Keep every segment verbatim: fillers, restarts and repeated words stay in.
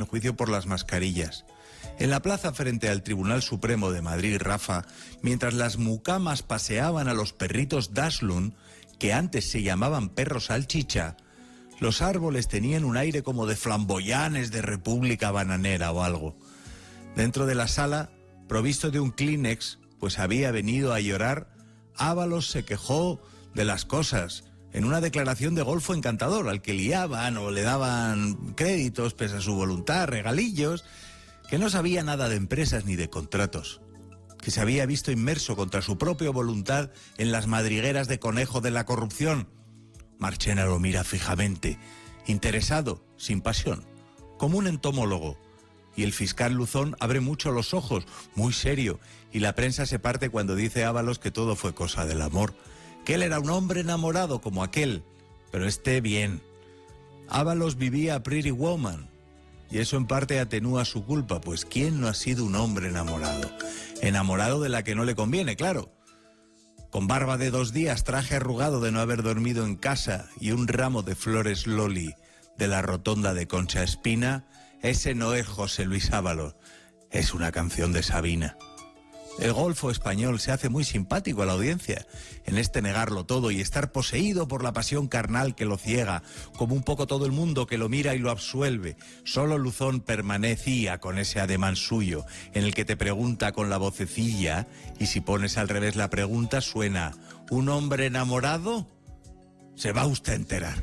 juicio por las mascarillas. En la plaza frente al Tribunal Supremo de Madrid, Rafa, mientras las mucamas paseaban a los perritos Daslun, que antes se llamaban perros salchicha, los árboles tenían un aire como de flamboyanes de República Bananera o algo. Dentro de la sala, provisto de un Kleenex, pues había venido a llorar, Ábalos se quejó de las cosas en una declaración de golfo encantador, al que liaban o le daban créditos pese a su voluntad, regalillos, que no sabía nada de empresas ni de contratos, que se había visto inmerso contra su propia voluntad en las madrigueras de conejo de la corrupción. Marchena lo mira fijamente, interesado, sin pasión, como un entomólogo. Y el fiscal Luzón abre mucho los ojos, muy serio, y la prensa se parte cuando dice Ábalos que todo fue cosa del amor, que él era un hombre enamorado como aquel, pero esté bien. Ábalos vivía a Pretty Woman, y eso en parte atenúa su culpa, pues ¿quién no ha sido un hombre enamorado? Enamorado de la que no le conviene, claro. Con barba de dos días, traje arrugado de no haber dormido en casa y un ramo de flores loli de la rotonda de Concha Espina, ese no es José Luis Ábalos, es una canción de Sabina. El golfo español se hace muy simpático a la audiencia, en este negarlo todo y estar poseído por la pasión carnal que lo ciega, como un poco todo el mundo que lo mira y lo absuelve. Solo Luzón permanecía con ese ademán suyo, en el que te pregunta con la vocecilla, y si pones al revés la pregunta suena, ¿un hombre enamorado? Se va usted a enterar.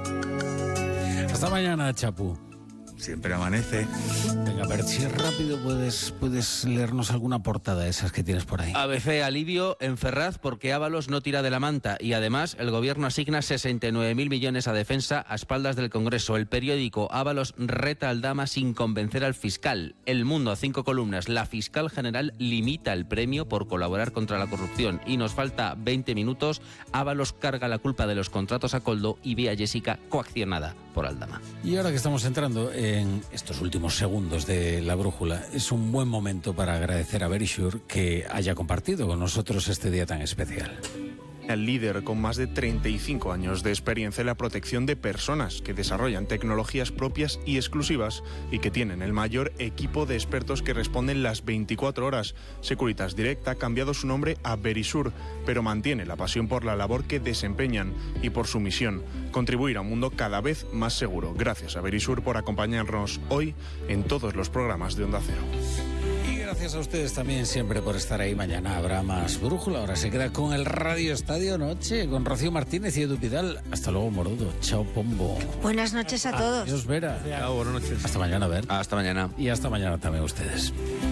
Hasta mañana, Chapu. Siempre amanece. Venga, a ver si rápido puedes, puedes leernos alguna portada de esas que tienes por ahí. A B C, alivio en Ferraz porque Ábalos no tira de la manta y además el gobierno asigna sesenta y nueve mil millones a defensa a espaldas del Congreso. El periódico, Ábalos reta al Dama sin convencer al fiscal. El Mundo, a cinco columnas, la fiscal general limita el premio por colaborar contra la corrupción y nos falta veinte minutos. Ábalos carga la culpa de los contratos a Coldo y ve a Jessica coaccionada por Aldama. Y ahora que estamos entrando en estos últimos segundos de La Brújula, es un buen momento para agradecer a Verisure que haya compartido con nosotros este día tan especial. El líder con más de treinta y cinco años de experiencia en la protección de personas que desarrollan tecnologías propias y exclusivas y que tienen el mayor equipo de expertos que responden las veinticuatro horas. Securitas Direct ha cambiado su nombre a Verisure, pero mantiene la pasión por la labor que desempeñan y por su misión, contribuir a un mundo cada vez más seguro. Gracias a Verisure por acompañarnos hoy en todos los programas de Onda Cero. Gracias a ustedes también siempre por estar ahí. Mañana habrá más Brújula. Ahora se queda con el Radio Estadio Noche, con Rocío Martínez y Edu Pidal. Hasta luego, Morodo. Chao, Pombo. Buenas noches a todos. Adiós, Vera. Chao, buenas noches. Hasta mañana, Bert. Hasta mañana. Y hasta mañana también ustedes.